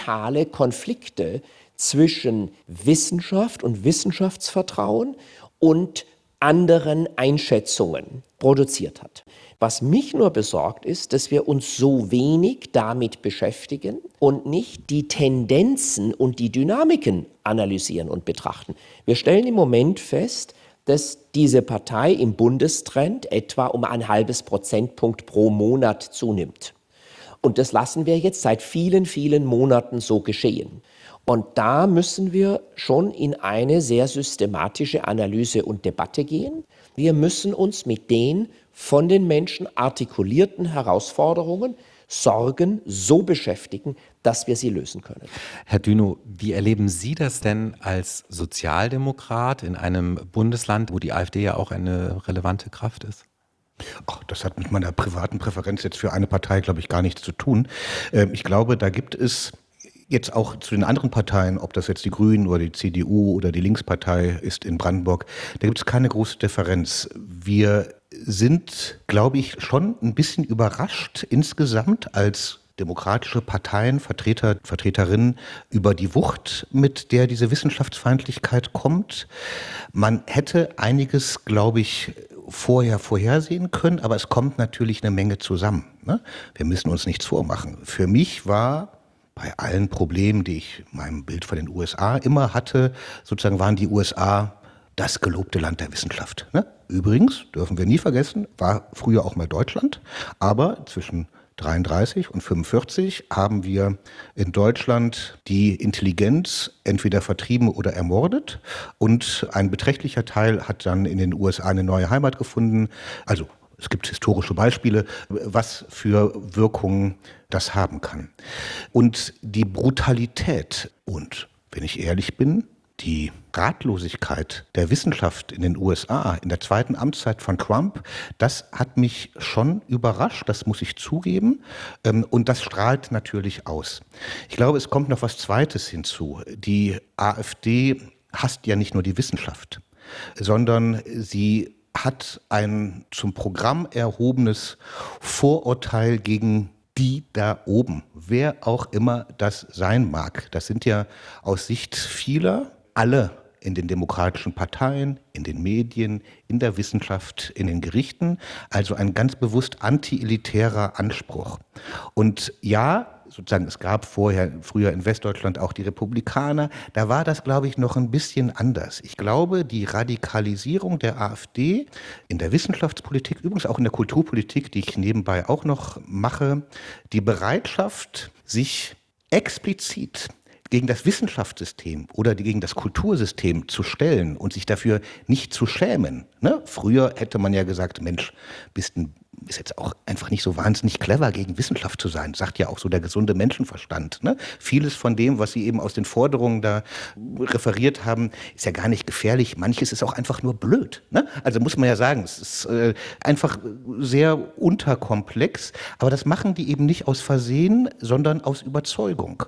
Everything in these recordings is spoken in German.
fundamentale Konflikte zwischen Wissenschaft und Wissenschaftsvertrauen und anderen Einschätzungen produziert hat. Was mich nur besorgt ist, dass wir uns so wenig damit beschäftigen und nicht die Tendenzen und die Dynamiken analysieren und betrachten. Wir stellen im Moment fest, dass diese Partei im Bundestrend etwa um ein halbes Prozentpunkt pro Monat zunimmt. Und das lassen wir jetzt seit vielen, vielen Monaten so geschehen. Und da müssen wir schon in eine sehr systematische Analyse und Debatte gehen. Wir müssen uns mit den von den Menschen artikulierten Herausforderungen, Sorgen so beschäftigen, dass wir sie lösen können. Herr Dünow, wie erleben Sie das denn als Sozialdemokrat in einem Bundesland, wo die AfD ja auch eine relevante Kraft ist? Ach, das hat mit meiner privaten Präferenz jetzt für eine Partei, glaube ich, gar nichts zu tun. Ich glaube, da gibt es jetzt auch zu den anderen Parteien, ob das jetzt die Grünen oder die CDU oder die Linkspartei ist in Brandenburg, da gibt es keine große Differenz. Wir sind, glaube ich, schon ein bisschen überrascht insgesamt als demokratische Parteien, Vertreter, Vertreterinnen über die Wucht, mit der diese Wissenschaftsfeindlichkeit kommt. Man hätte einiges, glaube ich, vorher vorhersehen können, aber es kommt natürlich eine Menge zusammen. Ne? Wir müssen uns nichts vormachen. Für mich war bei allen Problemen, die ich in meinem Bild von den USA immer hatte, sozusagen waren die USA das gelobte Land der Wissenschaft. Ne? Übrigens, dürfen wir nie vergessen, war früher auch mal Deutschland, aber zwischen 33 und 45 haben wir in Deutschland die Intelligenz entweder vertrieben oder ermordet und ein beträchtlicher Teil hat dann in den USA eine neue Heimat gefunden. Also es gibt historische Beispiele, was für Wirkungen das haben kann. Und die Brutalität und, wenn ich ehrlich bin, die Ratlosigkeit der Wissenschaft in den USA in der zweiten Amtszeit von Trump, das hat mich schon überrascht, das muss ich zugeben. Und das strahlt natürlich aus. Ich glaube, es kommt noch was Zweites hinzu. Die AfD hasst ja nicht nur die Wissenschaft, sondern sie hat ein zum Programm erhobenes Vorurteil gegen die da oben, wer auch immer das sein mag. Das sind ja aus Sicht vieler alle in den demokratischen Parteien, in den Medien, in der Wissenschaft, in den Gerichten, also ein ganz bewusst anti-elitärer Anspruch. Und ja, sozusagen, es gab früher in Westdeutschland auch die Republikaner, da war das, glaube ich, noch ein bisschen anders. Ich glaube, die Radikalisierung der AfD in der Wissenschaftspolitik, übrigens auch in der Kulturpolitik, die ich nebenbei auch noch mache, die Bereitschaft, sich explizit gegen das Wissenschaftssystem oder gegen das Kultursystem zu stellen und sich dafür nicht zu schämen. Ne? Früher hätte man ja gesagt, Mensch, ist jetzt auch einfach nicht so wahnsinnig clever, gegen Wissenschaft zu sein, sagt ja auch so der gesunde Menschenverstand. Ne? Vieles von dem, was Sie eben aus den Forderungen da referiert haben, ist ja gar nicht gefährlich. Manches ist auch einfach nur blöd. Ne? Also muss man ja sagen, es ist einfach sehr unterkomplex. Aber das machen die eben nicht aus Versehen, sondern aus Überzeugung.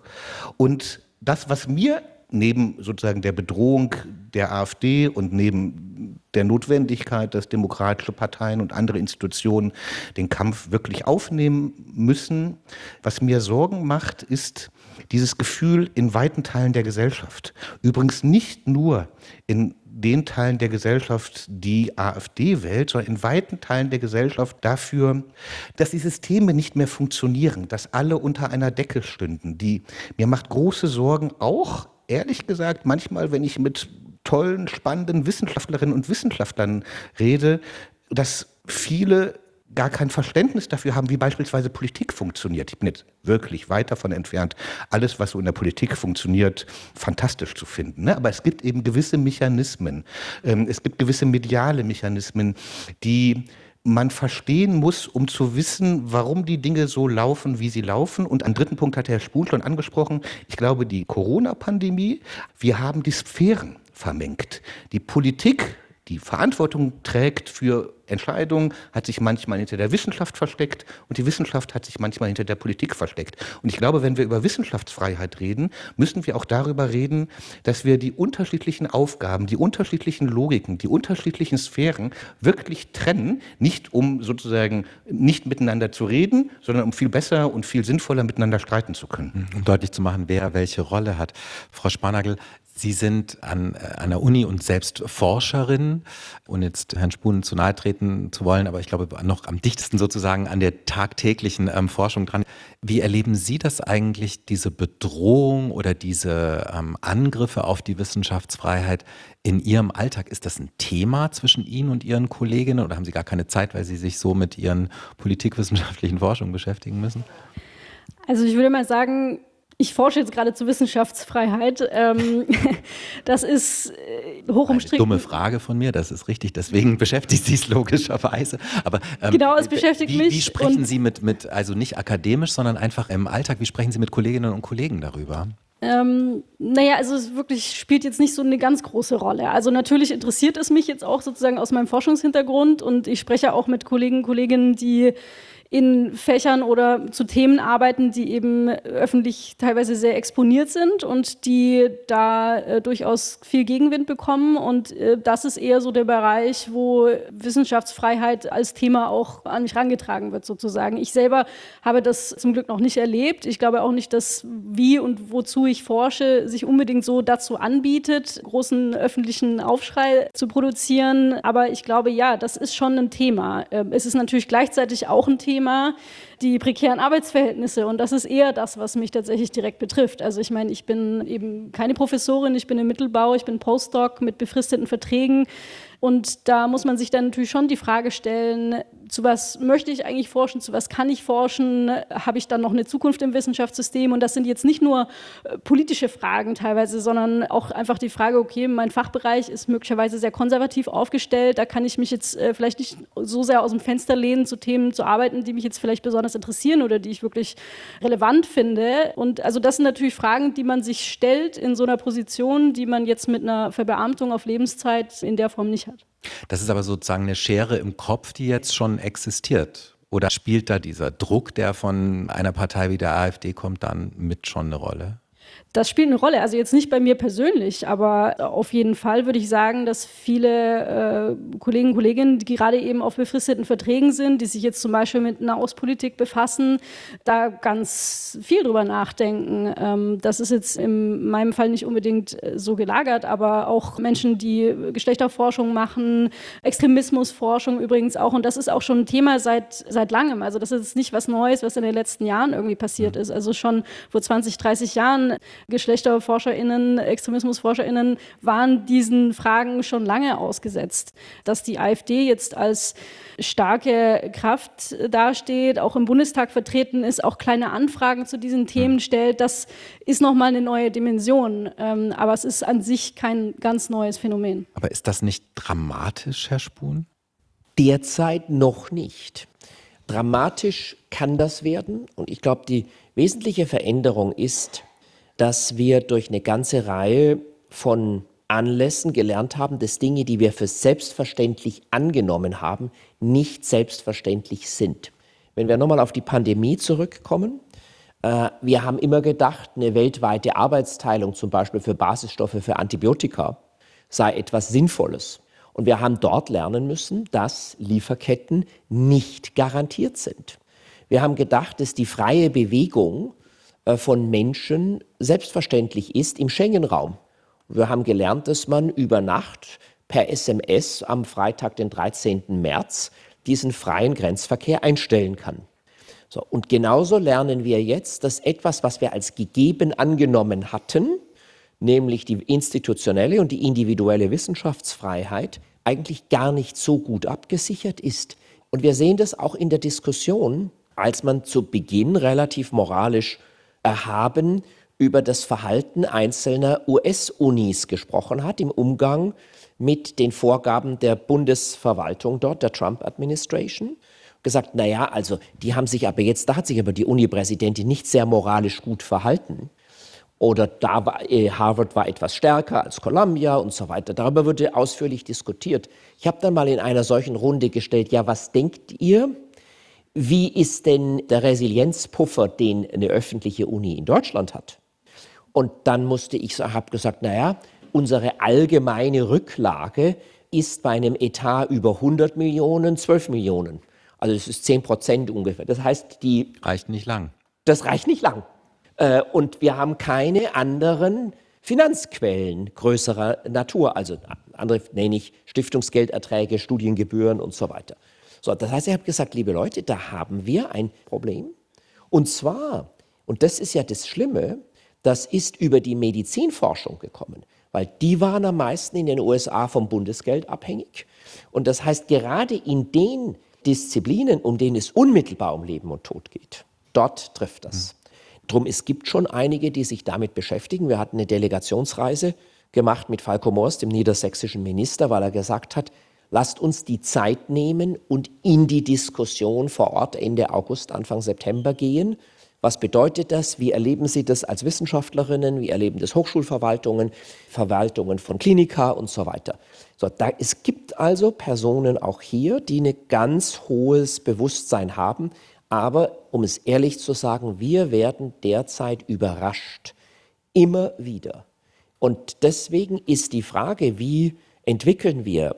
Und das, was mir neben sozusagen der Bedrohung der AfD und neben der Notwendigkeit, dass demokratische Parteien und andere Institutionen den Kampf wirklich aufnehmen müssen, was mir Sorgen macht, ist dieses Gefühl in weiten Teilen der Gesellschaft. Übrigens nicht nur in den Teilen der Gesellschaft, die AfD wählt, sondern in weiten Teilen der Gesellschaft dafür, dass die Systeme nicht mehr funktionieren, dass alle unter einer Decke stünden. Mir macht große Sorgen auch, ehrlich gesagt, manchmal, wenn ich mit tollen, spannenden Wissenschaftlerinnen und Wissenschaftlern rede, dass viele gar kein Verständnis dafür haben, wie beispielsweise Politik funktioniert. Ich bin jetzt wirklich weit davon entfernt, alles, was so in der Politik funktioniert, fantastisch zu finden. Ne? Aber es gibt eben gewisse Mechanismen, es gibt gewisse mediale Mechanismen, die man verstehen muss, um zu wissen, warum die Dinge so laufen, wie sie laufen. Und einen dritten Punkt hat Herr Spuhl schon angesprochen. Ich glaube, die Corona-Pandemie, wir haben die Sphären vermengt. Die Politik die Verantwortung trägt für Entscheidungen, hat sich manchmal hinter der Wissenschaft versteckt und die Wissenschaft hat sich manchmal hinter der Politik versteckt. Und ich glaube, wenn wir über Wissenschaftsfreiheit reden, müssen wir auch darüber reden, dass wir die unterschiedlichen Aufgaben, die unterschiedlichen Logiken, die unterschiedlichen Sphären wirklich trennen, nicht um sozusagen nicht miteinander zu reden, sondern um viel besser und viel sinnvoller miteinander streiten zu können. Um deutlich zu machen, wer welche Rolle hat. Frau Spanagel, Sie sind an der Uni und selbst Forscherin, ohne jetzt Herrn Spun zu nahe treten zu wollen, aber ich glaube noch am dichtesten sozusagen an der tagtäglichen Forschung dran. Wie erleben Sie das eigentlich, diese Bedrohung oder diese Angriffe auf die Wissenschaftsfreiheit in Ihrem Alltag? Ist das ein Thema zwischen Ihnen und Ihren Kolleginnen oder haben Sie gar keine Zeit, weil Sie sich so mit Ihren politikwissenschaftlichen Forschungen beschäftigen müssen? Also ich würde mal sagen, ich forsche jetzt gerade zur Wissenschaftsfreiheit. Das ist hoch umstritten. Eine dumme Frage von mir, das ist richtig, deswegen beschäftigt Sie es logischerweise. Aber genau, es beschäftigt mich. Wie sprechen Sie also nicht akademisch, sondern einfach im Alltag, wie sprechen Sie mit Kolleginnen und Kollegen darüber? Also es wirklich spielt jetzt nicht so eine ganz große Rolle. Also natürlich interessiert es mich jetzt auch sozusagen aus meinem Forschungshintergrund und ich spreche auch mit Kolleginnen, die in Fächern oder zu Themen arbeiten, die eben öffentlich teilweise sehr exponiert sind und die da durchaus viel Gegenwind bekommen. Und das ist eher so der Bereich, wo Wissenschaftsfreiheit als Thema auch an mich herangetragen wird sozusagen. Ich selber habe das zum Glück noch nicht erlebt. Ich glaube auch nicht, dass wie und wozu ich forsche, sich unbedingt so dazu anbietet, großen öffentlichen Aufschrei zu produzieren. Aber ich glaube, ja, das ist schon ein Thema. Es ist natürlich gleichzeitig auch ein Thema, die prekären Arbeitsverhältnisse. Und das ist eher das, was mich tatsächlich direkt betrifft. Also ich meine, ich bin eben keine Professorin, ich bin im Mittelbau, ich bin Postdoc mit befristeten Verträgen. Und da muss man sich dann natürlich schon die Frage stellen, zu was möchte ich eigentlich forschen, zu was kann ich forschen, habe ich dann noch eine Zukunft im Wissenschaftssystem? Und das sind jetzt nicht nur politische Fragen teilweise, sondern auch einfach die Frage, okay, mein Fachbereich ist möglicherweise sehr konservativ aufgestellt, da kann ich mich jetzt vielleicht nicht so sehr aus dem Fenster lehnen, zu Themen zu arbeiten, die mich jetzt vielleicht besonders interessieren oder die ich wirklich relevant finde. Und also das sind natürlich Fragen, die man sich stellt in so einer Position, die man jetzt mit einer Verbeamtung auf Lebenszeit in der Form nicht hat. Das ist aber sozusagen eine Schere im Kopf, die jetzt schon existiert. Oder spielt da dieser Druck, der von einer Partei wie der AfD kommt, dann mit schon eine Rolle? Das spielt eine Rolle, also jetzt nicht bei mir persönlich, aber auf jeden Fall würde ich sagen, dass viele Kollegen und Kolleginnen, die gerade eben auf befristeten Verträgen sind, die sich jetzt zum Beispiel mit Nahostpolitik befassen, da ganz viel drüber nachdenken. Das ist jetzt in meinem Fall nicht unbedingt so gelagert, aber auch Menschen, die Geschlechterforschung machen, Extremismusforschung übrigens auch, und das ist auch schon ein Thema seit langem. Also das ist jetzt nicht was Neues, was in den letzten Jahren irgendwie passiert ist. Also schon vor 20, 30 Jahren GeschlechterforscherInnen, ExtremismusforscherInnen waren diesen Fragen schon lange ausgesetzt. Dass die AfD jetzt als starke Kraft dasteht, auch im Bundestag vertreten ist, auch kleine Anfragen zu diesen Themen stellt, das ist nochmal eine neue Dimension. Aber es ist an sich kein ganz neues Phänomen. Aber ist das nicht dramatisch, Herr Spun? Derzeit noch nicht. Dramatisch kann das werden. Und ich glaube, die wesentliche Veränderung ist, dass wir durch eine ganze Reihe von Anlässen gelernt haben, dass Dinge, die wir für selbstverständlich angenommen haben, nicht selbstverständlich sind. Wenn wir nochmal auf die Pandemie zurückkommen, wir haben immer gedacht, eine weltweite Arbeitsteilung, zum Beispiel für Basisstoffe, für Antibiotika, sei etwas Sinnvolles. Und wir haben dort lernen müssen, dass Lieferketten nicht garantiert sind. Wir haben gedacht, dass die freie Bewegung von Menschen selbstverständlich ist im Schengen-Raum. Wir haben gelernt, dass man über Nacht per SMS am Freitag, den 13. März, diesen freien Grenzverkehr einstellen kann. So, und genauso lernen wir jetzt, dass etwas, was wir als gegeben angenommen hatten, nämlich die institutionelle und die individuelle Wissenschaftsfreiheit, eigentlich gar nicht so gut abgesichert ist. Und wir sehen das auch in der Diskussion, als man zu Beginn relativ moralisch erhaben über das Verhalten einzelner US-Unis gesprochen hat im Umgang mit den Vorgaben der Bundesverwaltung dort, der Trump-Administration. Gesagt, naja, also die haben sich aber jetzt, da hat sich aber die Uni-Präsidentin nicht sehr moralisch gut verhalten. oder Harvard war etwas stärker als Columbia und so weiter. Darüber wurde ausführlich diskutiert. Ich habe dann mal in einer solchen Runde gestellt, ja, was denkt ihr? Wie ist denn der Resilienzpuffer, den eine öffentliche Uni in Deutschland hat? Und dann habe gesagt, naja, unsere allgemeine Rücklage ist bei einem Etat über 100 Millionen 12 Millionen. Also das ist 10% ungefähr. Das heißt, Reicht nicht lang. das reicht nicht lang. Und wir haben keine anderen Finanzquellen größerer Natur. Also andere nenne ich Stiftungsgelderträge, Studiengebühren und so weiter. So, das heißt, ich habe gesagt, liebe Leute, da haben wir ein Problem. Und zwar, und das ist ja das Schlimme, das ist über die Medizinforschung gekommen, weil die waren am meisten in den USA vom Bundesgeld abhängig. Und das heißt, gerade in den Disziplinen, um denen es unmittelbar um Leben und Tod geht, dort trifft das. Drum, es gibt schon einige, die sich damit beschäftigen. Wir hatten eine Delegationsreise gemacht mit Falko Moors, dem niedersächsischen Minister, weil er gesagt hat, lasst uns die Zeit nehmen und in die Diskussion vor Ort Ende August, Anfang September gehen. Was bedeutet das? Wie erleben Sie das als Wissenschaftlerinnen? Wie erleben das Hochschulverwaltungen, Verwaltungen von Klinika und so weiter? So, es gibt also Personen auch hier, die ein ganz hohes Bewusstsein haben. Aber um es ehrlich zu sagen, wir werden derzeit überrascht. Immer wieder. Und deswegen ist die Frage, wie entwickeln wir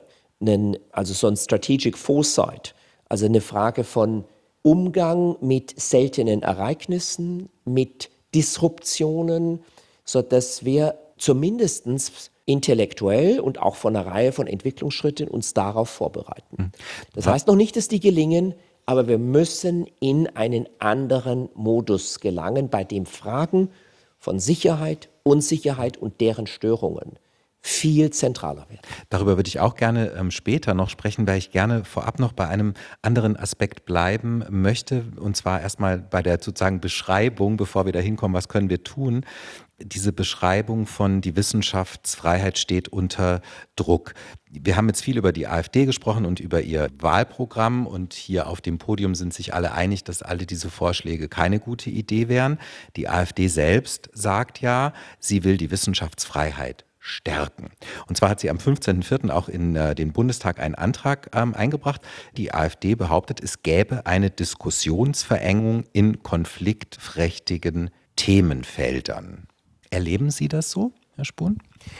so ein Strategic Foresight, also eine Frage von Umgang mit seltenen Ereignissen, mit Disruptionen, sodass wir zumindest intellektuell und auch von einer Reihe von Entwicklungsschritten uns darauf vorbereiten. Das heißt noch nicht, dass die gelingen, aber wir müssen in einen anderen Modus gelangen, bei dem Fragen von Sicherheit, Unsicherheit und deren Störungen viel zentraler werden. Darüber würde ich auch gerne später noch sprechen, weil ich gerne vorab noch bei einem anderen Aspekt bleiben möchte. Und zwar erstmal bei der sozusagen Beschreibung, bevor wir da hinkommen, was können wir tun. Diese Beschreibung von die Wissenschaftsfreiheit steht unter Druck. Wir haben jetzt viel über die AfD gesprochen und über ihr Wahlprogramm. Und hier auf dem Podium sind sich alle einig, dass alle diese Vorschläge keine gute Idee wären. Die AfD selbst sagt ja, sie will die Wissenschaftsfreiheit stärken. Und zwar hat sie am 15.04. auch in den Bundestag einen Antrag eingebracht. Die AfD behauptet, es gäbe eine Diskussionsverengung in konfliktträchtigen Themenfeldern. Erleben Sie das so, Herr Spohn?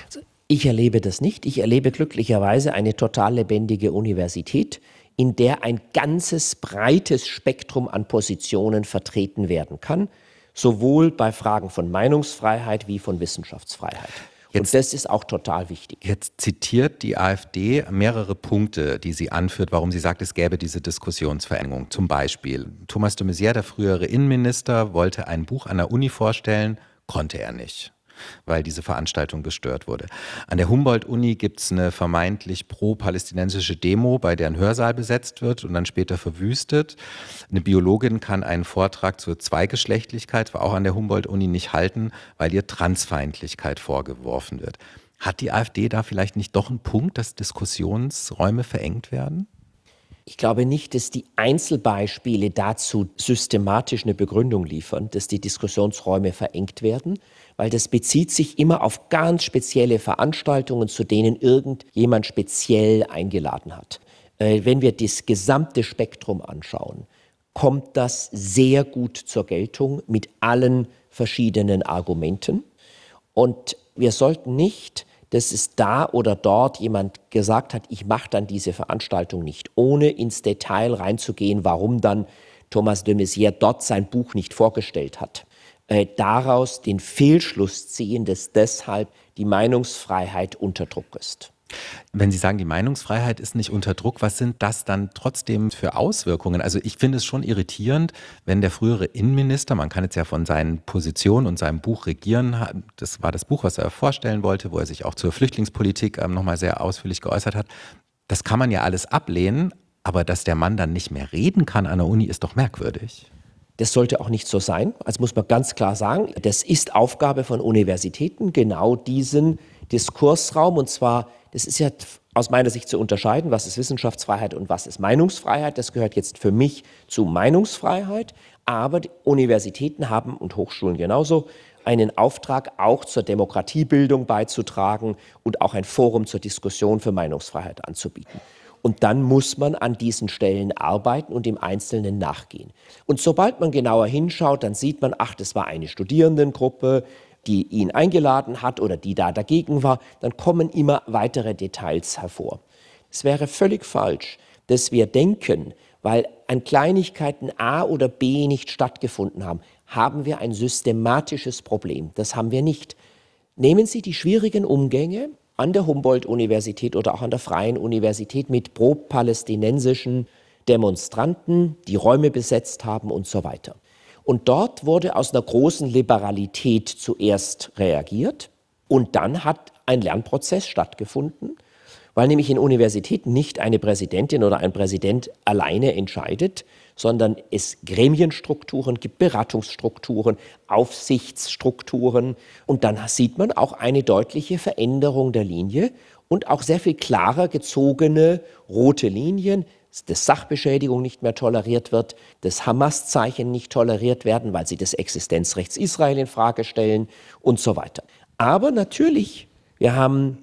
Ich erlebe das nicht. Ich erlebe glücklicherweise eine total lebendige Universität, in der ein ganzes breites Spektrum an Positionen vertreten werden kann, sowohl bei Fragen von Meinungsfreiheit wie von Wissenschaftsfreiheit. Und das ist auch total wichtig. Jetzt zitiert die AfD mehrere Punkte, die sie anführt, warum sie sagt, es gäbe diese Diskussionsverengung. Zum Beispiel Thomas de Maizière, der frühere Innenminister, wollte ein Buch an der Uni vorstellen, konnte er nicht, weil diese Veranstaltung gestört wurde. An der Humboldt-Uni gibt es eine vermeintlich pro-palästinensische Demo, bei der ein Hörsaal besetzt wird und dann später verwüstet. Eine Biologin kann einen Vortrag zur Zweigeschlechtlichkeit, auch an der Humboldt-Uni, nicht halten, weil ihr Transfeindlichkeit vorgeworfen wird. Hat die AfD da vielleicht nicht doch einen Punkt, dass Diskussionsräume verengt werden? Ich glaube nicht, dass die Einzelbeispiele dazu systematisch eine Begründung liefern, dass die Diskussionsräume verengt werden, weil das bezieht sich immer auf ganz spezielle Veranstaltungen, zu denen irgendjemand speziell eingeladen hat. Wenn wir das gesamte Spektrum anschauen, kommt das sehr gut zur Geltung mit allen verschiedenen Argumenten. Und wir sollten nicht, dass es da oder dort jemand gesagt hat, ich mache dann diese Veranstaltung nicht, ohne ins Detail reinzugehen, warum dann Thomas de Maizière dort sein Buch nicht vorgestellt hat. Daraus den Fehlschluss ziehen, dass deshalb die Meinungsfreiheit unter Druck ist. Wenn Sie sagen, die Meinungsfreiheit ist nicht unter Druck, was sind das dann trotzdem für Auswirkungen? Also ich finde es schon irritierend, wenn der frühere Innenminister, man kann jetzt ja von seinen Positionen und seinem Buch regieren, das war das Buch, was er vorstellen wollte, wo er sich auch zur Flüchtlingspolitik nochmal sehr ausführlich geäußert hat. Das kann man ja alles ablehnen, aber dass der Mann dann nicht mehr reden kann an der Uni, ist doch merkwürdig. Das sollte auch nicht so sein. Also muss man ganz klar sagen, das ist Aufgabe von Universitäten, genau diesen Diskursraum, und zwar, das ist ja aus meiner Sicht zu unterscheiden, was ist Wissenschaftsfreiheit und was ist Meinungsfreiheit. Das gehört jetzt für mich zu Meinungsfreiheit, aber die Universitäten haben und Hochschulen genauso einen Auftrag, auch zur Demokratiebildung beizutragen und auch ein Forum zur Diskussion für Meinungsfreiheit anzubieten. Und dann muss man an diesen Stellen arbeiten und im Einzelnen nachgehen. Und sobald man genauer hinschaut, dann sieht man, ach, das war eine Studierendengruppe, die ihn eingeladen hat oder die da dagegen war. Dann kommen immer weitere Details hervor. Es wäre völlig falsch, dass wir denken, weil an Kleinigkeiten A oder B nicht stattgefunden haben, haben wir ein systematisches Problem. Das haben wir nicht. Nehmen Sie die schwierigen Umgänge an der Humboldt-Universität oder auch an der Freien Universität mit pro-palästinensischen Demonstranten, die Räume besetzt haben und so weiter. Und dort wurde aus einer großen Liberalität zuerst reagiert und dann hat ein Lernprozess stattgefunden, weil nämlich in Universitäten nicht eine Präsidentin oder ein Präsident alleine entscheidet, sondern es Gremienstrukturen gibt, Beratungsstrukturen, Aufsichtsstrukturen. Und dann sieht man auch eine deutliche Veränderung der Linie und auch sehr viel klarer gezogene rote Linien, dass Sachbeschädigung nicht mehr toleriert wird, dass Hamas-Zeichen nicht toleriert werden, weil sie das Existenzrechts Israel in Frage stellen und so weiter. Aber natürlich, wir haben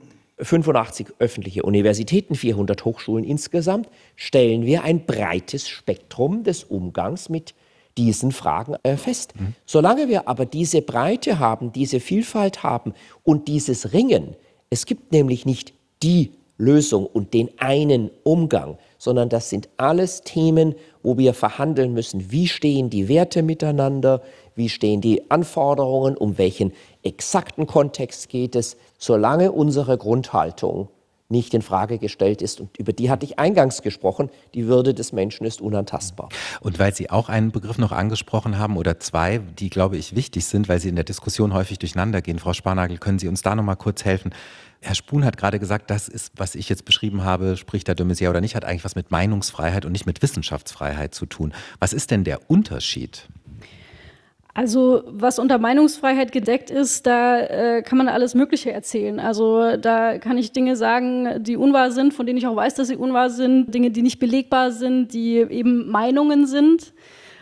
85 öffentliche Universitäten, 400 Hochschulen insgesamt, stellen wir ein breites Spektrum des Umgangs mit diesen Fragen fest. Solange wir aber diese Breite haben, diese Vielfalt haben und dieses Ringen, es gibt nämlich nicht die Lösung und den einen Umgang, sondern das sind alles Themen, wo wir verhandeln müssen, wie stehen die Werte miteinander, wie stehen die Anforderungen, um welchen exakten Kontext geht es, solange unsere Grundhaltung nicht in Frage gestellt ist. Und über die hatte ich eingangs gesprochen, die Würde des Menschen ist unantastbar. Und weil Sie auch einen Begriff noch angesprochen haben oder zwei, die, glaube ich, wichtig sind, weil sie in der Diskussion häufig durcheinander gehen. Frau Sparnagel, können Sie uns da noch mal kurz helfen? Herr Spoon hat gerade gesagt, das ist, was ich jetzt beschrieben habe, spricht der de Maizière oder nicht, hat eigentlich was mit Meinungsfreiheit und nicht mit Wissenschaftsfreiheit zu tun. Was ist denn der Unterschied? Also was unter Meinungsfreiheit gedeckt ist, da kann man alles Mögliche erzählen. Also da kann ich Dinge sagen, die unwahr sind, von denen ich auch weiß, dass sie unwahr sind, Dinge, die nicht belegbar sind, die eben Meinungen sind.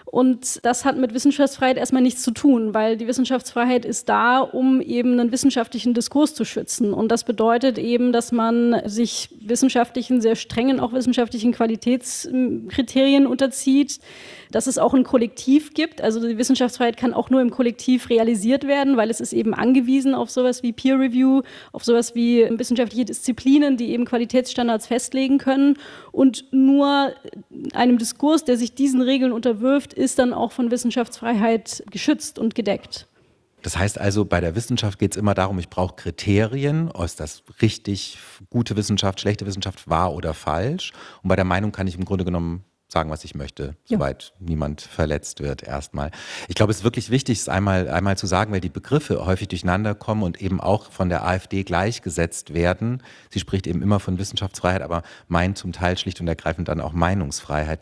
Und das hat mit Wissenschaftsfreiheit erstmal nichts zu tun, weil die Wissenschaftsfreiheit ist da, um eben einen wissenschaftlichen Diskurs zu schützen. Und das bedeutet eben, dass man sich wissenschaftlichen, sehr strengen, auch wissenschaftlichen Qualitätskriterien unterzieht, dass es auch ein Kollektiv gibt. Also die Wissenschaftsfreiheit kann auch nur im Kollektiv realisiert werden, weil es ist eben angewiesen auf sowas wie Peer Review, auf sowas wie wissenschaftliche Disziplinen, die eben Qualitätsstandards festlegen können. Und nur einem Diskurs, der sich diesen Regeln unterwirft, ist dann auch von Wissenschaftsfreiheit geschützt und gedeckt. Das heißt also, bei der Wissenschaft geht es immer darum, ich brauche Kriterien, ist das richtig, gute Wissenschaft, schlechte Wissenschaft, wahr oder falsch. Und bei der Meinung kann ich im Grunde genommen sagen, was ich möchte, soweit niemand verletzt wird erstmal. Ich glaube, es ist wirklich wichtig, es einmal zu sagen, weil die Begriffe häufig durcheinander kommen und eben auch von der AfD gleichgesetzt werden. Sie spricht eben immer von Wissenschaftsfreiheit, aber meint zum Teil schlicht und ergreifend dann auch Meinungsfreiheit.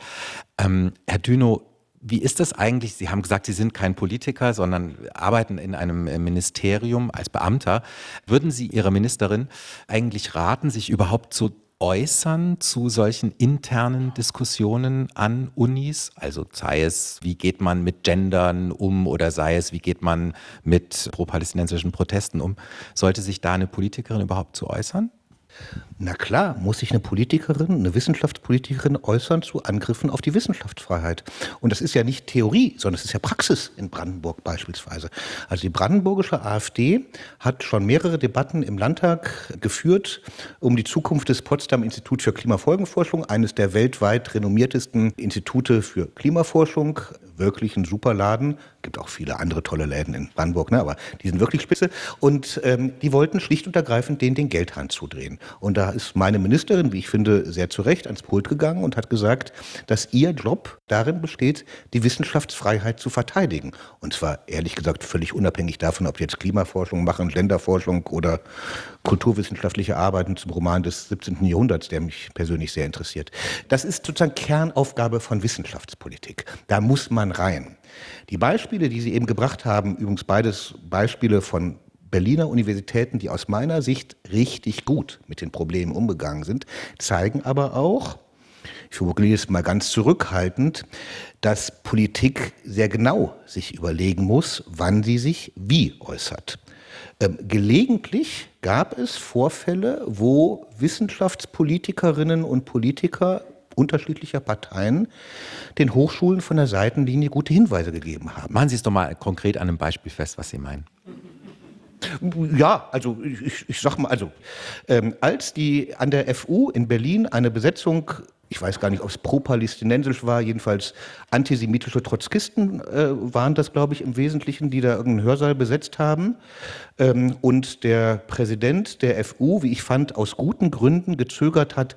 Herr Dünow, wie ist das eigentlich? Sie haben gesagt, Sie sind kein Politiker, sondern arbeiten in einem Ministerium als Beamter. Würden Sie Ihrer Ministerin eigentlich raten, sich überhaupt zu äußern zu solchen internen Diskussionen an Unis? Also sei es, wie geht man mit Gendern um oder sei es, wie geht man mit pro-palästinensischen Protesten um? Sollte sich da eine Politikerin überhaupt zu äußern? Na klar, muss sich eine Politikerin, eine Wissenschaftspolitikerin äußern zu Angriffen auf die Wissenschaftsfreiheit. Und das ist ja nicht Theorie, sondern es ist ja Praxis in Brandenburg beispielsweise. Also die brandenburgische AfD hat schon mehrere Debatten im Landtag geführt um die Zukunft des Potsdam Instituts für Klimafolgenforschung, eines der weltweit renommiertesten Institute für Klimaforschung. Wirklich ein super Laden. Gibt auch viele andere tolle Läden in Brandenburg, ne? Aber die sind wirklich spitze. Und die wollten schlicht und ergreifend denen den Geldhahn zudrehen. Und da ist meine Ministerin, wie ich finde, sehr zu Recht ans Pult gegangen und hat gesagt, dass ihr Job darin besteht, die Wissenschaftsfreiheit zu verteidigen. Und zwar ehrlich gesagt völlig unabhängig davon, ob die jetzt Klimaforschung machen, Länderforschung oder kulturwissenschaftliche Arbeiten zum Roman des 17. Jahrhunderts, der mich persönlich sehr interessiert. Das ist sozusagen Kernaufgabe von Wissenschaftspolitik. Da muss man rein. Die Beispiele, die Sie eben gebracht haben, übrigens beides Beispiele von Berliner Universitäten, die aus meiner Sicht richtig gut mit den Problemen umgegangen sind, zeigen aber auch, ich formuliere es mal ganz zurückhaltend, dass Politik sehr genau sich überlegen muss, wann sie sich wie äußert. Gelegentlich gab es Vorfälle, wo Wissenschaftspolitikerinnen und Politiker unterschiedlicher Parteien den Hochschulen von der Seitenlinie gute Hinweise gegeben haben. Machen Sie es doch mal konkret an einem Beispiel fest, was Sie meinen. Ja, also ich sag mal, als die an der FU in Berlin eine Besetzung, ich weiß gar nicht, ob es pro-palästinensisch war, jedenfalls antisemitische Trotzkisten waren das, glaube ich, im Wesentlichen, die da irgendeinen Hörsaal besetzt haben. Und der Präsident der FU, wie ich fand, aus guten Gründen gezögert hat,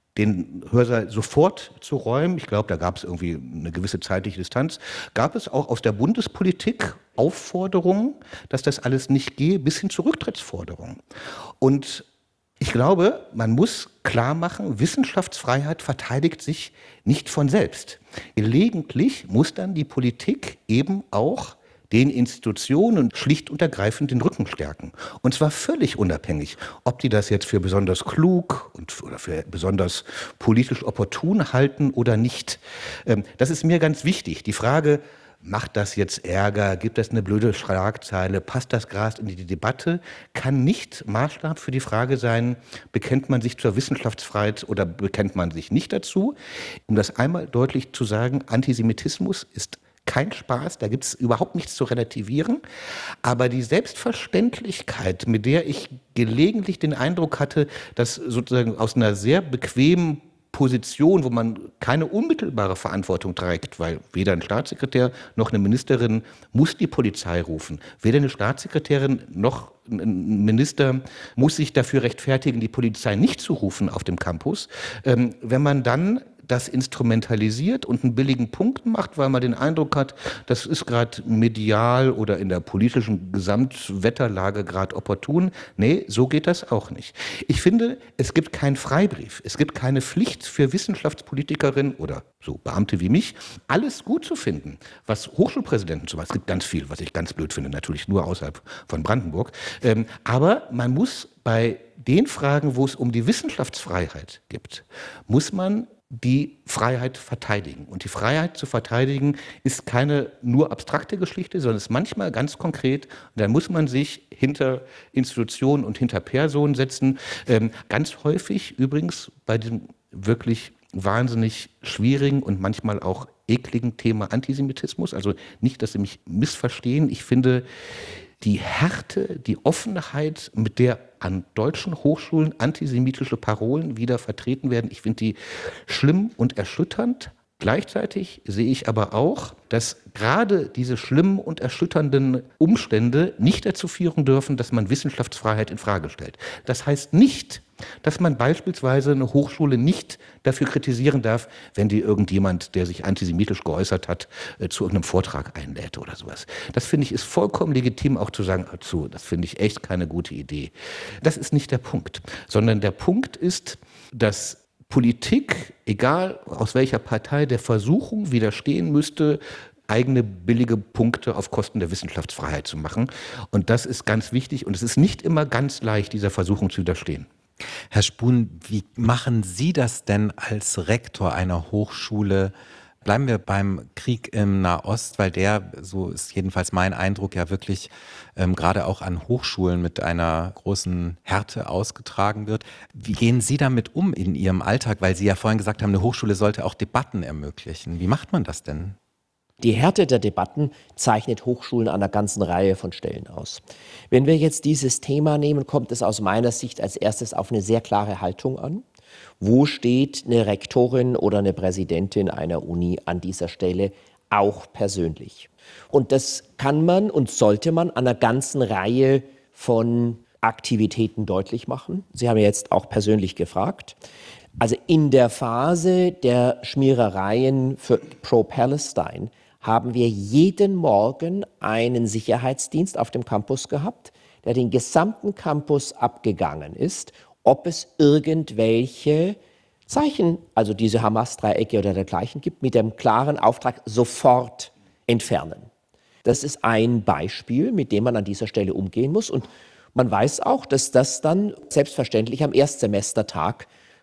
den Hörsaal sofort zu räumen. Ich glaube, da gab es irgendwie eine gewisse zeitliche Distanz. Gab es auch aus der Bundespolitik Aufforderungen, dass das alles nicht gehe, bis hin zu Rücktrittsforderungen. Und ich glaube, man muss klar machen, Wissenschaftsfreiheit verteidigt sich nicht von selbst. Gelegentlich muss dann die Politik eben auch den Institutionen schlicht und ergreifend den Rücken stärken. Und zwar völlig unabhängig, ob die das jetzt für besonders klug oder für besonders politisch opportun halten oder nicht. Das ist mir ganz wichtig. Die Frage, macht das jetzt Ärger, gibt das eine blöde Schlagzeile, passt das gerade in die Debatte, kann nicht Maßstab für die Frage sein, bekennt man sich zur Wissenschaftsfreiheit oder bekennt man sich nicht dazu. Um das einmal deutlich zu sagen, Antisemitismus ist kein Spaß, da gibt es überhaupt nichts zu relativieren. Aber die Selbstverständlichkeit, mit der ich gelegentlich den Eindruck hatte, dass sozusagen aus einer sehr bequemen Position, wo man keine unmittelbare Verantwortung trägt, weil weder ein Staatssekretär noch eine Ministerin muss die Polizei rufen. Weder eine Staatssekretärin noch ein Minister muss sich dafür rechtfertigen, die Polizei nicht zu rufen auf dem Campus. Wenn man dann das instrumentalisiert und einen billigen Punkt macht, weil man den Eindruck hat, das ist gerade medial oder in der politischen Gesamtwetterlage gerade opportun. Nee, so geht das auch nicht. Ich finde, es gibt keinen Freibrief, es gibt keine Pflicht für Wissenschaftspolitikerinnen oder so Beamte wie mich, alles gut zu finden, was Hochschulpräsidenten zum Beispiel, es gibt ganz viel, was ich ganz blöd finde, natürlich nur außerhalb von Brandenburg, aber man muss bei den Fragen, wo es um die Wissenschaftsfreiheit geht, muss man die Freiheit verteidigen. Und die Freiheit zu verteidigen ist keine nur abstrakte Geschichte, sondern ist manchmal ganz konkret. Und dann muss man sich hinter Institutionen und hinter Personen setzen. Ganz häufig übrigens bei diesem wirklich wahnsinnig schwierigen und manchmal auch ekligen Thema Antisemitismus. Also nicht, dass Sie mich missverstehen. Ich finde, die Härte, die Offenheit, mit der an deutschen Hochschulen antisemitische Parolen wieder vertreten werden, ich finde die schlimm und erschütternd. Gleichzeitig sehe ich aber auch, dass gerade diese schlimmen und erschütternden Umstände nicht dazu führen dürfen, dass man Wissenschaftsfreiheit in Frage stellt. Das heißt nicht, dass man beispielsweise eine Hochschule nicht dafür kritisieren darf, wenn die irgendjemand, der sich antisemitisch geäußert hat, zu irgendeinem Vortrag einlädt oder sowas. Das finde ich ist vollkommen legitim, auch zu sagen, das finde ich echt keine gute Idee. Das ist nicht der Punkt, sondern der Punkt ist, dass Politik, egal aus welcher Partei, der Versuchung widerstehen müsste, eigene billige Punkte auf Kosten der Wissenschaftsfreiheit zu machen. Und das ist ganz wichtig und es ist nicht immer ganz leicht, dieser Versuchung zu widerstehen. Herr Spun, wie machen Sie das denn als Rektor einer Hochschule? Bleiben wir beim Krieg im Nahost, weil der, so ist jedenfalls mein Eindruck, ja wirklich gerade auch an Hochschulen mit einer großen Härte ausgetragen wird. Wie gehen Sie damit um in Ihrem Alltag? Weil Sie ja vorhin gesagt haben, eine Hochschule sollte auch Debatten ermöglichen. Wie macht man das denn? Die Härte der Debatten zeichnet Hochschulen an einer ganzen Reihe von Stellen aus. Wenn wir jetzt dieses Thema nehmen, kommt es aus meiner Sicht als erstes auf eine sehr klare Haltung an. Wo steht eine Rektorin oder eine Präsidentin einer Uni an dieser Stelle auch persönlich? Und das kann man und sollte man an einer ganzen Reihe von Aktivitäten deutlich machen. Sie haben ja jetzt auch persönlich gefragt. Also in der Phase der Schmierereien für Pro-Palestine haben wir jeden Morgen einen Sicherheitsdienst auf dem Campus gehabt, der den gesamten Campus abgegangen ist, ob es irgendwelche Zeichen, also diese Hamas-Dreiecke oder dergleichen gibt, mit dem klaren Auftrag sofort entfernen. Das ist ein Beispiel, mit dem man an dieser Stelle umgehen muss. Und man weiß auch, dass das dann selbstverständlich am Erstsemestertag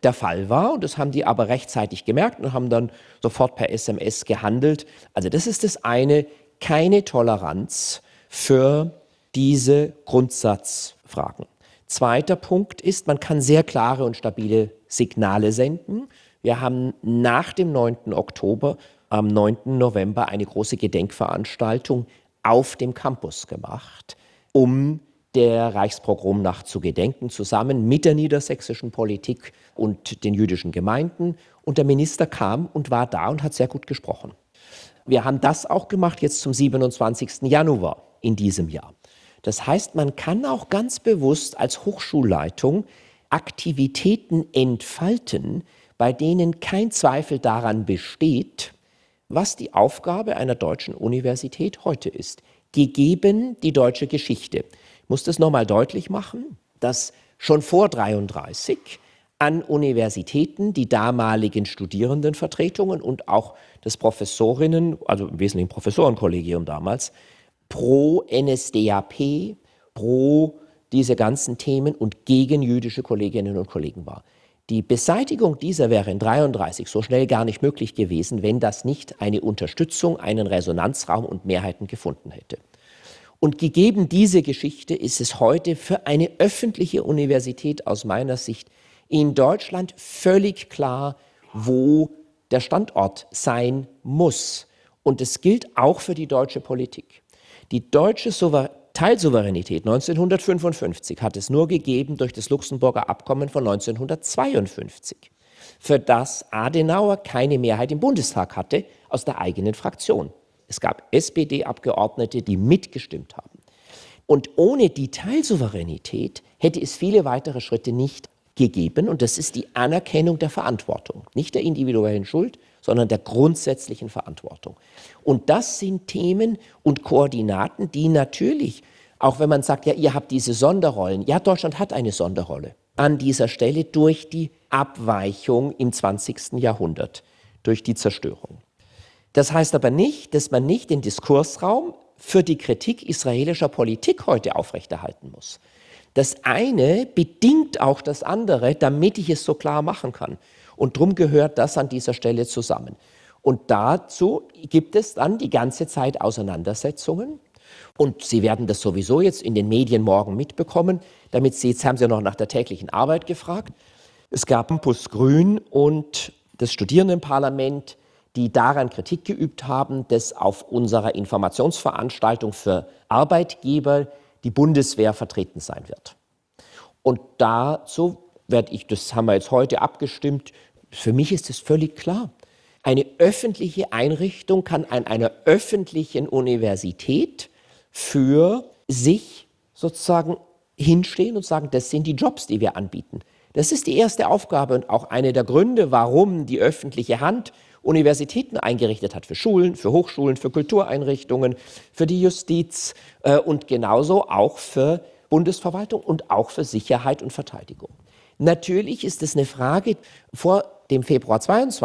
der Fall war. Und das haben die aber rechtzeitig gemerkt und haben dann sofort per SMS gehandelt. Also das ist das eine, keine Toleranz für diese Grundsatzfragen. Zweiter Punkt ist, man kann sehr klare und stabile Signale senden. Wir haben nach dem 9. Oktober, am 9. November, eine große Gedenkveranstaltung auf dem Campus gemacht, um der Reichspogromnacht zu gedenken, zusammen mit der niedersächsischen Politik und den jüdischen Gemeinden. Und der Minister kam und war da und hat sehr gut gesprochen. Wir haben das auch gemacht jetzt zum 27. Januar in diesem Jahr. Das heißt, man kann auch ganz bewusst als Hochschulleitung Aktivitäten entfalten, bei denen kein Zweifel daran besteht, was die Aufgabe einer deutschen Universität heute ist. Gegeben die deutsche Geschichte. Ich muss das nochmal deutlich machen, dass schon vor 1933 an Universitäten die damaligen Studierendenvertretungen und auch das Professorinnen, also im Wesentlichen Professorenkollegium damals, pro NSDAP, pro diese ganzen Themen und gegen jüdische Kolleginnen und Kollegen war. Die Beseitigung dieser wäre in 1933 so schnell gar nicht möglich gewesen, wenn das nicht eine Unterstützung, einen Resonanzraum und Mehrheiten gefunden hätte. Und gegeben diese Geschichte ist es heute für eine öffentliche Universität aus meiner Sicht in Deutschland völlig klar, wo der Standort sein muss. Und es gilt auch für die deutsche Politik. Die deutsche Teilsouveränität 1955 hat es nur gegeben durch das Luxemburger Abkommen von 1952, für das Adenauer keine Mehrheit im Bundestag hatte aus der eigenen Fraktion. Es gab SPD-Abgeordnete, die mitgestimmt haben. Und ohne die Teilsouveränität hätte es viele weitere Schritte nicht gegeben. Und das ist die Anerkennung der Verantwortung. Nicht der individuellen Schuld, sondern der grundsätzlichen Verantwortung. Und das sind Themen und Koordinaten, die natürlich, auch wenn man sagt, ja, ihr habt diese Sonderrollen, ja, Deutschland hat eine Sonderrolle an dieser Stelle durch die Abweichung im 20. Jahrhundert, durch die Zerstörung. Das heißt aber nicht, dass man nicht den Diskursraum für die Kritik israelischer Politik heute aufrechterhalten muss. Das eine bedingt auch das andere, damit ich es so klar machen kann. Und darum gehört das an dieser Stelle zusammen. Und dazu gibt es dann die ganze Zeit Auseinandersetzungen. Und Sie werden das sowieso jetzt in den Medien morgen mitbekommen. Jetzt haben Sie noch nach der täglichen Arbeit gefragt. Es gab Campus Grün und das Studierendenparlament, die daran Kritik geübt haben, dass auf unserer Informationsveranstaltung für Arbeitgeber die Bundeswehr vertreten sein wird. Und dazu das haben wir jetzt heute abgestimmt, für mich ist es völlig klar. Eine öffentliche Einrichtung kann an einer öffentlichen Universität für sich sozusagen hinstehen und sagen, das sind die Jobs, die wir anbieten. Das ist die erste Aufgabe und auch einer der Gründe, warum die öffentliche Hand Universitäten eingerichtet hat für Schulen, für Hochschulen, für Kultureinrichtungen, für die Justiz und genauso auch für Bundesverwaltung und auch für Sicherheit und Verteidigung. Natürlich ist es eine Frage, vor dem Februar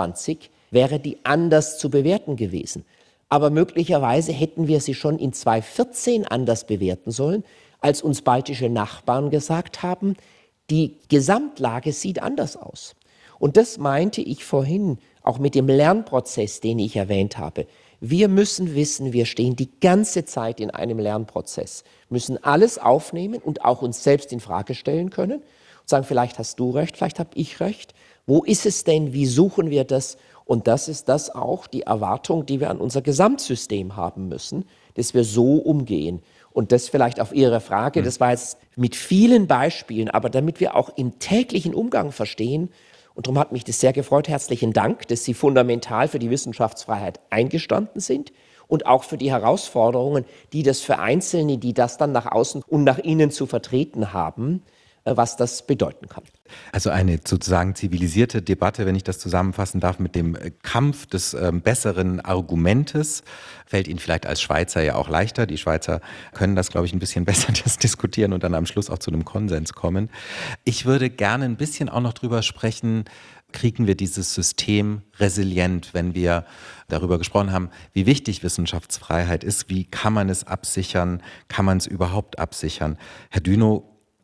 22 wäre die anders zu bewerten gewesen. Aber möglicherweise hätten wir sie schon in 2014 anders bewerten sollen, als uns baltische Nachbarn gesagt haben, die Gesamtlage sieht anders aus. Und das meinte ich vorhin auch mit dem Lernprozess, den ich erwähnt habe. Wir müssen wissen, wir stehen die ganze Zeit in einem Lernprozess, müssen alles aufnehmen und auch uns selbst in Frage stellen können und sagen, vielleicht hast du recht, vielleicht habe ich recht. Wo ist es denn? Wie suchen wir das? Und das ist das auch die Erwartung, die wir an unser Gesamtsystem haben müssen, dass wir so umgehen. Und das vielleicht auf Ihre Frage, das war jetzt mit vielen Beispielen, aber damit wir auch im täglichen Umgang verstehen, und darum hat mich das sehr gefreut, herzlichen Dank, dass Sie fundamental für die Wissenschaftsfreiheit eingestanden sind und auch für die Herausforderungen, die das für Einzelne, die das dann nach außen und nach innen zu vertreten haben, was das bedeuten kann. Also eine sozusagen zivilisierte Debatte, wenn ich das zusammenfassen darf, mit dem Kampf des besseren Argumentes, fällt Ihnen vielleicht als Schweizer ja auch leichter. Die Schweizer können das, glaube ich, ein bisschen besser diskutieren und dann am Schluss auch zu einem Konsens kommen. Ich würde gerne ein bisschen auch noch drüber sprechen, kriegen wir dieses System resilient, wenn wir darüber gesprochen haben, wie wichtig Wissenschaftsfreiheit ist, wie kann man es absichern, kann man es überhaupt absichern? Herr Dünow,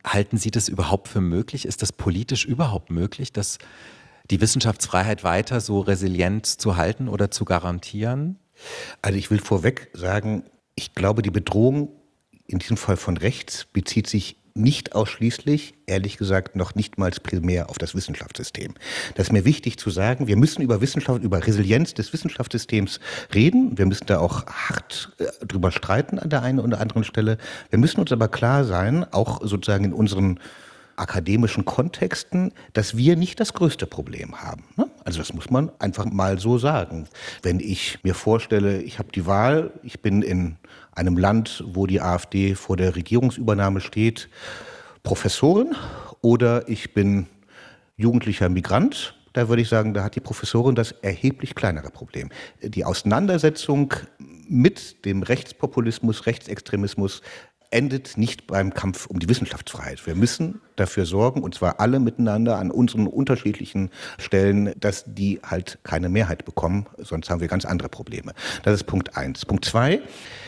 Halten Sie das überhaupt für möglich? Ist das politisch überhaupt möglich, dass die Wissenschaftsfreiheit weiter so resilient zu halten oder zu garantieren? Also ich will vorweg sagen, ich glaube, die Bedrohung in diesem Fall von rechts bezieht sich nicht ausschließlich, ehrlich gesagt, noch nicht mal primär auf das Wissenschaftssystem. Das ist mir wichtig zu sagen. Wir müssen über Wissenschaft, über Resilienz des Wissenschaftssystems reden. Wir müssen da auch hart drüber streiten an der einen oder anderen Stelle. Wir müssen uns aber klar sein, auch sozusagen in unseren akademischen Kontexten, dass wir nicht das größte Problem haben. Also das muss man einfach mal so sagen. Wenn ich mir vorstelle, ich habe die Wahl, ich bin in einem Land, wo die AfD vor der Regierungsübernahme steht, Professorin, oder ich bin jugendlicher Migrant, da würde ich sagen, da hat die Professorin das erheblich kleinere Problem. Die Auseinandersetzung mit dem Rechtspopulismus, Rechtsextremismus endet nicht beim Kampf um die Wissenschaftsfreiheit. Wir müssen dafür sorgen, und zwar alle miteinander an unseren unterschiedlichen Stellen, dass die halt keine Mehrheit bekommen, sonst haben wir ganz andere Probleme. Das ist Punkt 1. Punkt 2,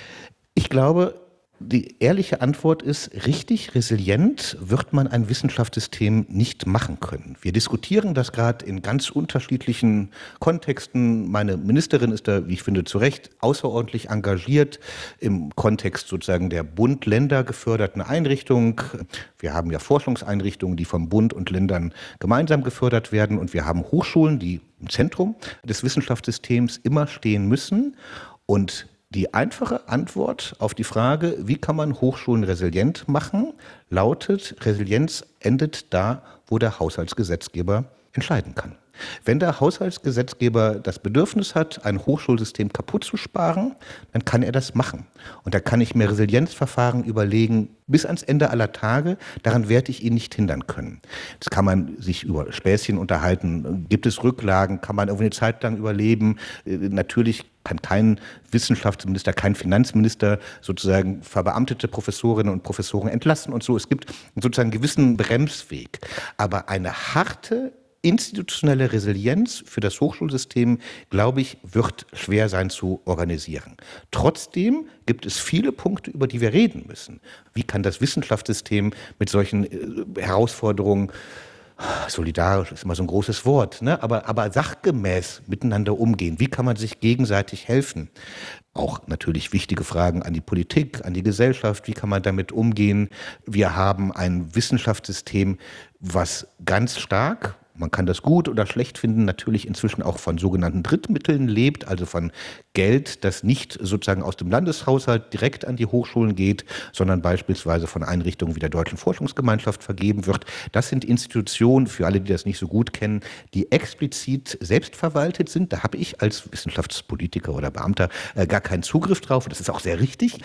ich glaube, die ehrliche Antwort ist, richtig resilient wird man ein Wissenschaftssystem nicht machen können. Wir diskutieren das gerade in ganz unterschiedlichen Kontexten. Meine Ministerin ist da, wie ich finde, zu Recht außerordentlich engagiert im Kontext sozusagen der Bund-Länder geförderten Einrichtung. Wir haben ja Forschungseinrichtungen, die vom Bund und Ländern gemeinsam gefördert werden, und wir haben Hochschulen, die im Zentrum des Wissenschaftssystems immer stehen müssen. Und die einfache Antwort auf die Frage, wie kann man Hochschulen resilient machen, lautet, Resilienz endet da, wo der Haushaltsgesetzgeber entscheiden kann. Wenn der Haushaltsgesetzgeber das Bedürfnis hat, ein Hochschulsystem kaputt zu sparen, dann kann er das machen. Und da kann ich mir Resilienzverfahren überlegen, bis ans Ende aller Tage. Daran werde ich ihn nicht hindern können. Jetzt kann man sich über Späßchen unterhalten. Gibt es Rücklagen? Kann man irgendwie eine Zeit lang überleben? Natürlich kann kein Wissenschaftsminister, kein Finanzminister sozusagen verbeamtete Professorinnen und Professoren entlassen und so. Es gibt sozusagen einen gewissen Bremsweg. Aber eine harte institutionelle Resilienz für das Hochschulsystem, glaube ich, wird schwer sein zu organisieren. Trotzdem gibt es viele Punkte, über die wir reden müssen. Wie kann das Wissenschaftssystem mit solchen Herausforderungen, solidarisch ist immer so ein großes Wort, ne? aber sachgemäß miteinander umgehen? Wie kann man sich gegenseitig helfen? Auch natürlich wichtige Fragen an die Politik, an die Gesellschaft. Wie kann man damit umgehen? Wir haben ein Wissenschaftssystem, was ganz stark, man kann das gut oder schlecht finden, natürlich inzwischen auch von sogenannten Drittmitteln lebt, also von Geld, das nicht sozusagen aus dem Landeshaushalt direkt an die Hochschulen geht, sondern beispielsweise von Einrichtungen wie der Deutschen Forschungsgemeinschaft vergeben wird. Das sind Institutionen, für alle, die das nicht so gut kennen, die explizit selbstverwaltet sind. Da habe ich als Wissenschaftspolitiker oder Beamter gar keinen Zugriff drauf. Das ist auch sehr richtig.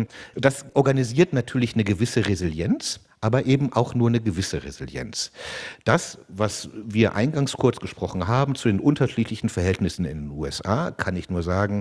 Das organisiert natürlich eine gewisse Resilienz, aber eben auch nur eine gewisse Resilienz. Das, was wir eingangs kurz gesprochen haben zu den unterschiedlichen Verhältnissen in den USA, kann ich nur sagen,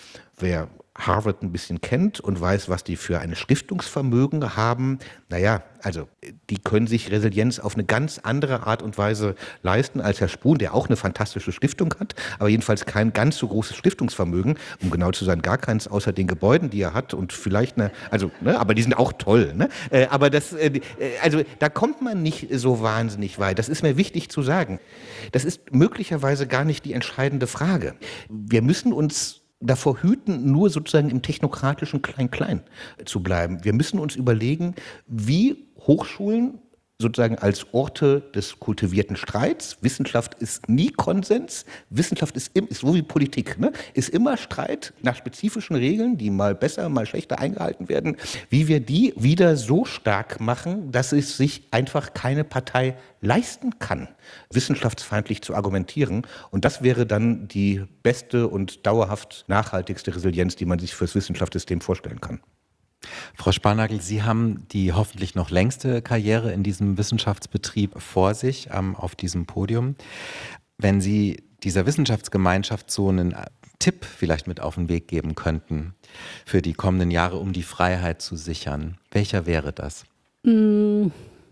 wer Harvard ein bisschen kennt und weiß, was die für ein Stiftungsvermögen haben, naja, also die können sich Resilienz auf eine ganz andere Art und Weise leisten als Herr Spun, der auch eine fantastische Stiftung hat, aber jedenfalls kein ganz so großes Stiftungsvermögen, um genau zu sein, gar keins außer den Gebäuden, die er hat und vielleicht eine, also, ne, aber die sind auch toll, ne? Aber das, also da kommt man nicht so wahnsinnig weit. Das ist mir wichtig zu sagen. Das ist möglicherweise gar nicht die entscheidende Frage. Wir müssen uns davor hüten, nur sozusagen im technokratischen Klein-Klein zu bleiben. Wir müssen uns überlegen, wie Hochschulen sozusagen als Orte des kultivierten Streits. Wissenschaft ist nie Konsens. Wissenschaft ist so wie Politik, ne? Ist immer Streit nach spezifischen Regeln, die mal besser, mal schlechter eingehalten werden. Wie wir die wieder so stark machen, dass es sich einfach keine Partei leisten kann, wissenschaftsfeindlich zu argumentieren. Und das wäre dann die beste und dauerhaft nachhaltigste Resilienz, die man sich fürs Wissenschaftssystem vorstellen kann. Frau Sparnagel, Sie haben die hoffentlich noch längste Karriere in diesem Wissenschaftsbetrieb vor sich, auf diesem Podium. Wenn Sie dieser Wissenschaftsgemeinschaft so einen Tipp vielleicht mit auf den Weg geben könnten für die kommenden Jahre, um die Freiheit zu sichern, welcher wäre das?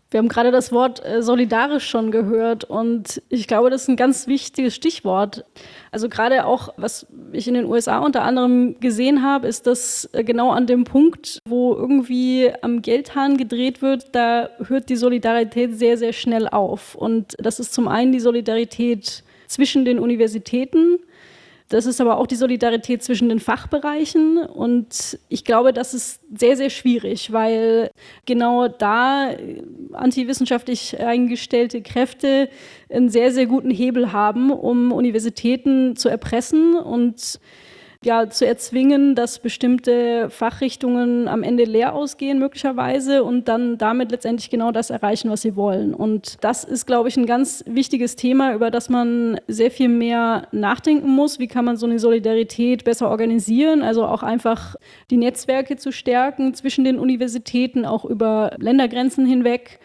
Wir haben gerade das Wort solidarisch schon gehört und ich glaube, das ist ein ganz wichtiges Stichwort. Also gerade auch, was ich in den USA unter anderem gesehen habe, ist, dass genau an dem Punkt, wo irgendwie am Geldhahn gedreht wird, da hört die Solidarität sehr, sehr schnell auf. Und das ist zum einen die Solidarität zwischen den Universitäten. Das ist aber auch die Solidarität zwischen den Fachbereichen und ich glaube, das ist sehr, sehr schwierig, weil genau da antiwissenschaftlich eingestellte Kräfte einen sehr, sehr guten Hebel haben, um Universitäten zu erpressen und ja, zu erzwingen, dass bestimmte Fachrichtungen am Ende leer ausgehen möglicherweise und dann damit letztendlich genau das erreichen, was sie wollen. Und das ist, glaube ich, ein ganz wichtiges Thema, über das man sehr viel mehr nachdenken muss. Wie kann man so eine Solidarität besser organisieren? Also auch einfach die Netzwerke zu stärken zwischen den Universitäten, auch über Ländergrenzen hinweg.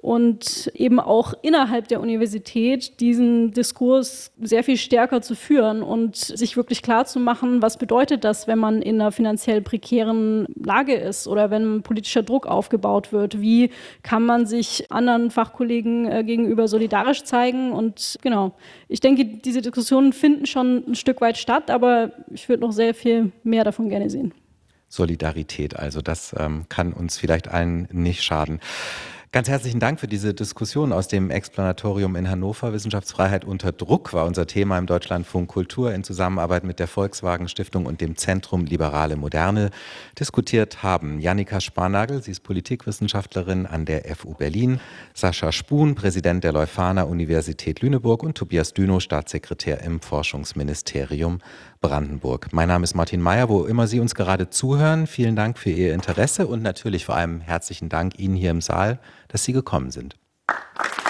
Und eben auch innerhalb der Universität diesen Diskurs sehr viel stärker zu führen und sich wirklich klar zu machen, was bedeutet das, wenn man in einer finanziell prekären Lage ist oder wenn politischer Druck aufgebaut wird. Wie kann man sich anderen Fachkollegen gegenüber solidarisch zeigen? Und genau, ich denke, diese Diskussionen finden schon ein Stück weit statt, aber ich würde noch sehr viel mehr davon gerne sehen. Solidarität, also das kann uns vielleicht allen nicht schaden. Ganz herzlichen Dank für diese Diskussion aus dem Explanatorium in Hannover. Wissenschaftsfreiheit unter Druck war unser Thema im Deutschlandfunk Kultur in Zusammenarbeit mit der Volkswagen Stiftung und dem Zentrum Liberale Moderne. Diskutiert haben Jannika Sparnagel, sie ist Politikwissenschaftlerin an der FU Berlin, Sascha Spuhn, Präsident der Leuphana Universität Lüneburg und Tobias Dünow, Staatssekretär im Forschungsministerium Brandenburg. Mein Name ist Martin Meyer, wo immer Sie uns gerade zuhören. Vielen Dank für Ihr Interesse und natürlich vor allem herzlichen Dank Ihnen hier im Saal, dass Sie gekommen sind.